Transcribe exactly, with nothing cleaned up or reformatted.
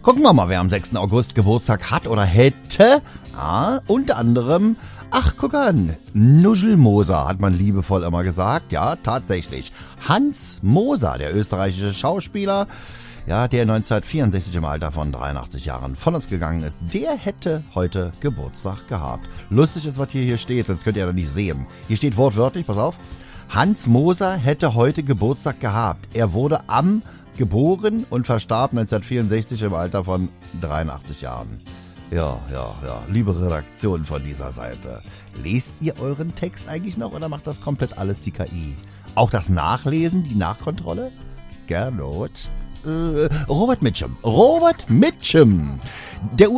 Gucken wir mal, wer am sechsten August Geburtstag hat oder hätte. Ah, unter anderem, ach, guck an, Nuschelmoser hat man liebevoll immer gesagt. Ja, tatsächlich. Hans Moser, der österreichische Schauspieler, ja, der neunzehnhundertvierundsechzig im Alter von dreiundachtzig Jahren von uns gegangen ist, der hätte heute Geburtstag gehabt. Lustig ist, was hier, hier steht, sonst könnt ihr ja nicht sehen. Hier steht wortwörtlich, pass auf, Hans Moser hätte heute Geburtstag gehabt. Er wurde am geboren und verstarb neunzehnhundertvierundsechzig im Alter von dreiundachtzig Jahren. Ja, ja, ja, liebe Redaktion von dieser Seite, lest ihr euren Text eigentlich noch oder macht das komplett alles die K I? Auch das Nachlesen, die Nachkontrolle? Gernot? Äh, Robert Mitchum. Robert Mitchum. Der